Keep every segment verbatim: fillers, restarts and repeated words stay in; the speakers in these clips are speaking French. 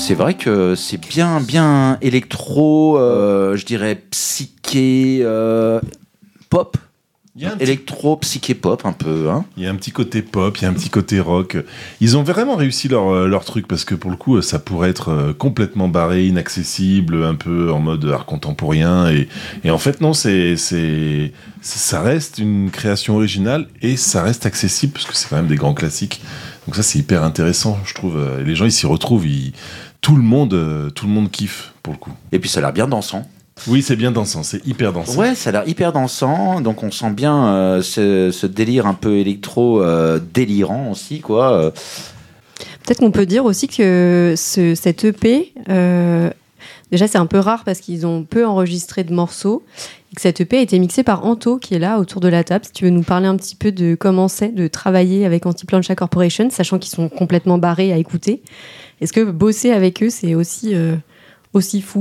c'est vrai que c'est bien, bien électro, euh, je dirais psyché, euh, pop. Électro, psyché pop un peu. Hein. Il y a un petit côté pop, il y a un petit côté rock. Ils ont vraiment réussi leur, leur truc parce que pour le coup, ça pourrait être complètement barré, inaccessible, un peu en mode art contemporain. Et, et en fait, non, c'est, c'est, ça reste une création originale et ça reste accessible parce que c'est quand même des grands classiques. Donc ça, c'est hyper intéressant, je trouve. Et les gens, ils s'y retrouvent. Ils, tout le monde, tout le monde kiffe pour le coup. Et puis ça a l'air bien dansant. Oui, c'est bien dansant, c'est hyper dansant. Ouais, ça a l'air hyper dansant, donc on sent bien euh, ce, ce délire un peu électro euh, délirant aussi, quoi. Euh. Peut-être qu'on peut dire aussi que ce, cet E P, euh, déjà c'est un peu rare parce qu'ils ont peu enregistré de morceaux, et que cet E P a été mixé par Anto, qui est là autour de la table. Si tu veux nous parler un petit peu de comment c'est de travailler avec Anti-Plancha Corporation, sachant qu'ils sont complètement barrés à écouter. Est-ce que bosser avec eux, c'est aussi, euh, aussi fou ?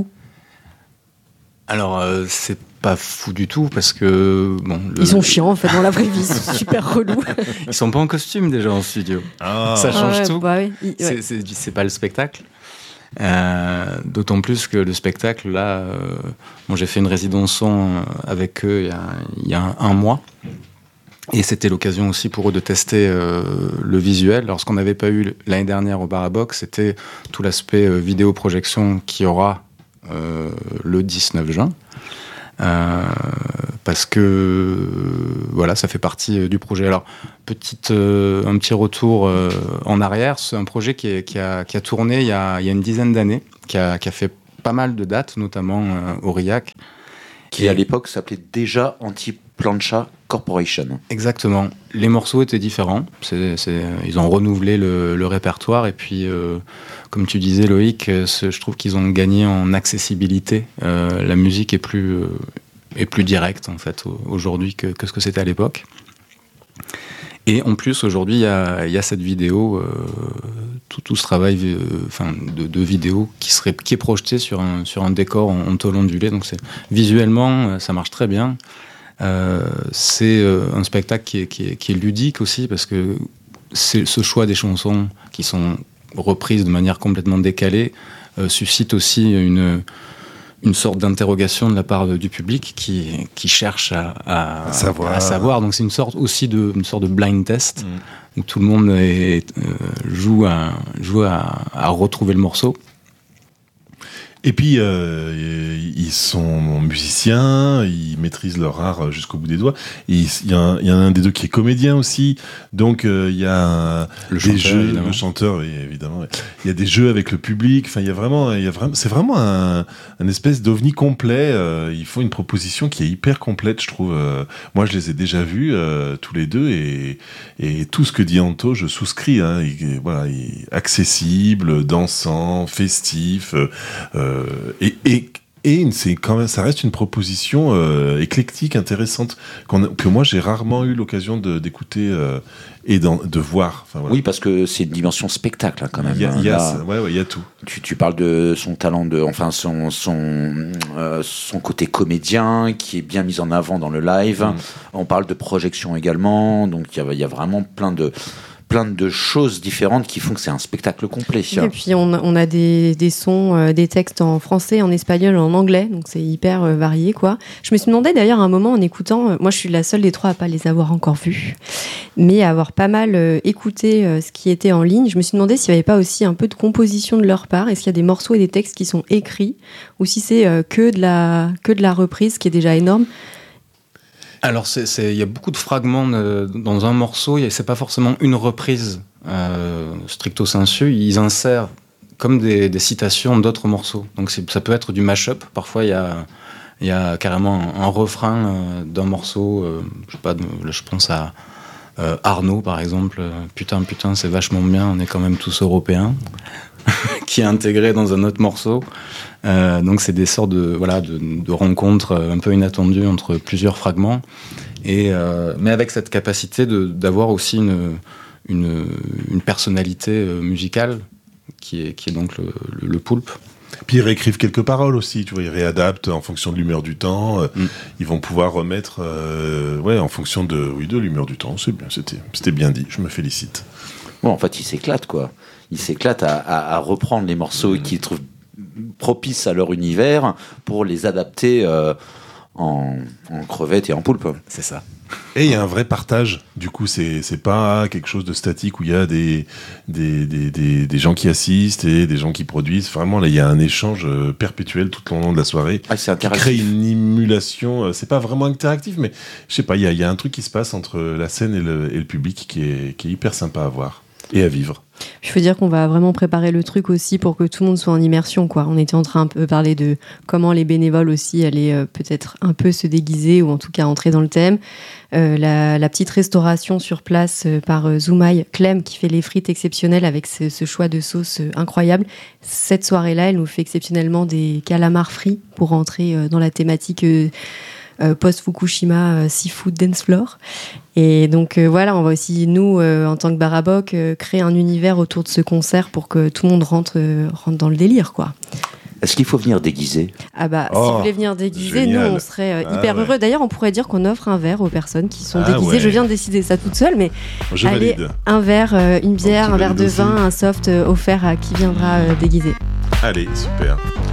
Alors, euh, c'est pas fou du tout parce que bon. Le, ils sont chiants en fait dans la vraie vie, ils sont super relous. Ils sont pas en costume déjà en studio. Ah. Ça change ouais, tout. Bah oui, ouais. c'est, c'est, c'est pas le spectacle. Euh, d'autant plus que le spectacle là, euh, bon, j'ai fait une résidence son avec eux il y a, il y a un, un mois. Et c'était l'occasion aussi pour eux de tester euh, le visuel. Alors, ce qu'on n'avait pas eu l'année dernière au Bar à Box, c'était tout l'aspect euh, vidéo-projection qu'il y aura Euh, le dix-neuf juin euh, parce que euh, voilà, ça fait partie euh, du projet. Alors petite, euh, un petit retour euh, en arrière, c'est un projet qui, est, qui, a, qui a tourné il y a, il y a une dizaine d'années, qui a, qui a fait pas mal de dates, notamment euh, Aurillac, qui à l'époque s'appelait déjà Anti-Plancha Corporation. Exactement. Les morceaux étaient différents. C'est, c'est, ils ont renouvelé le, le répertoire. Et puis, euh, comme tu disais, Loïc, je trouve qu'ils ont gagné en accessibilité. Euh, la musique est plus, euh, est plus directe, en fait, aujourd'hui que, que ce que c'était à l'époque. Et en plus, aujourd'hui, il y a, y a cette vidéo, euh, tout, tout ce travail euh, enfin, de, de vidéo qui, serait, qui est projeté sur un, sur un décor en, en tôle ondulée. Donc, c'est, visuellement, ça marche très bien. Euh, c'est euh, un spectacle qui est, qui, est, qui est ludique aussi, parce que c'est, ce choix des chansons qui sont reprises de manière complètement décalée euh, suscite aussi une... une sorte d'interrogation de la part du public qui, qui cherche à, à, à, savoir. à savoir. Donc c'est une sorte aussi de, une sorte de blind test, mmh. où tout le monde est, euh, joue, à, joue à, à retrouver le morceau. Et puis, euh, ils sont musiciens, ils maîtrisent leur art jusqu'au bout des doigts. Il y, y a un des deux qui est comédien aussi, donc euh, il y a le des chanteur, jeux, évidemment. le chanteur, oui, évidemment. Ouais. Il y a des jeux avec le public. Enfin, il y a vraiment, il y a vraiment, c'est vraiment un, un espèce d'ovni complet. Euh, ils font une proposition qui est hyper complète, je trouve. Euh, moi, je les ai déjà vus euh, tous les deux, et, et tout ce que dit Anto, je souscris. Hein, il, voilà, il, accessible, dansant, festif. Euh, Et, et, et c'est quand même, ça reste une proposition euh, éclectique, intéressante, qu'on a, que moi j'ai rarement eu l'occasion de, d'écouter euh, et de voir. Enfin, voilà. Oui, parce que c'est une dimension spectacle hein, quand même. Il y a, hein, il y a, là, ouais, ouais, il y a tout. Tu, tu parles de son talent, de, enfin son son euh, son côté comédien qui est bien mis en avant dans le live. Mmh. On parle de projection également, donc il y a, il y a vraiment plein de plein de choses différentes qui font que c'est un spectacle complet. Et puis on a, on a des, des sons, euh, des textes en français, en espagnol, en anglais, donc c'est hyper euh, varié, quoi. Je me suis demandé d'ailleurs à un moment en écoutant, euh, moi je suis la seule des trois à pas les avoir encore vus, mais à avoir pas mal euh, écouté euh, ce qui était en ligne, je me suis demandé s'il n'y avait pas aussi un peu de composition de leur part, est-ce qu'il y a des morceaux et des textes qui sont écrits, ou si c'est euh, que de la, que de la reprise, qui est déjà énorme. Alors, c'est, c'est, il y a beaucoup de fragments de, dans un morceau. Il y a, c'est pas forcément une reprise euh, stricto sensu. Ils insèrent comme des, des citations d'autres morceaux. Donc, c'est, ça peut être du mash-up. Parfois, il y a, il y a carrément un, un refrain euh, d'un morceau. Euh, je sais pas, là, je pense à euh, Arnaud, par exemple. Putain, putain, c'est vachement bien. On est quand même tous européens. Qui est intégré dans un autre morceau. Euh, donc c'est des sortes de voilà de, de rencontres un peu inattendues entre plusieurs fragments, et euh, mais avec cette capacité de d'avoir aussi une une, une personnalité musicale qui est qui est donc le, le, le Poulpe. Puis ils réécrivent quelques paroles aussi, tu vois, ils réadaptent en fonction de l'humeur du temps. Euh, mm. Ils vont pouvoir remettre, euh, ouais, en fonction de oui de l'humeur du temps. C'est bien, c'était c'était bien dit. Je me félicite. Bon, en fait, ils s'éclatent quoi. ils s'éclatent à, à, à reprendre les morceaux mmh. qu'ils trouvent propices à leur univers pour les adapter euh, en, en crevettes et en poulpe. C'est ça. Et il y a un vrai partage. Du coup, c'est c'est pas quelque chose de statique où il y a des des, des des des gens qui assistent et des gens qui produisent. Vraiment, là, il y a un échange perpétuel tout au long de la soirée. Ah, c'est qui crée une émulation. C'est pas vraiment interactif, mais je sais pas. Il y a il y a un truc qui se passe entre la scène et le et le public qui est qui est hyper sympa à voir et à vivre. Il faut dire qu'on va vraiment préparer le truc aussi pour que tout le monde soit en immersion, quoi. On était en train de parler de comment les bénévoles aussi allaient euh, peut-être un peu se déguiser ou en tout cas entrer dans le thème. Euh, la, la petite restauration sur place euh, par euh, Zoumaï, Clem, qui fait les frites exceptionnelles avec ce, ce choix de sauce euh, incroyable. Cette soirée-là, elle nous fait exceptionnellement des calamars frits pour entrer euh, dans la thématique euh, Euh, post-Fukushima euh, Seafood Dance Floor. Et donc euh, voilà, on va aussi, nous, euh, en tant que Baraboc, euh, créer un univers autour de ce concert pour que tout le monde rentre, euh, rentre dans le délire, quoi. Est-ce qu'il faut venir déguisé ? Ah bah, oh, si vous voulez venir déguisé, génial. nous, on serait euh, ah hyper ouais. heureux. D'ailleurs, on pourrait dire qu'on offre un verre aux personnes qui sont ah déguisées. Ouais. Je viens de décider ça toute seule, mais Je allez, valide. un verre, euh, une bière, un, un verre de aussi. vin, un soft euh, offert à qui viendra euh, déguisé. Allez, super.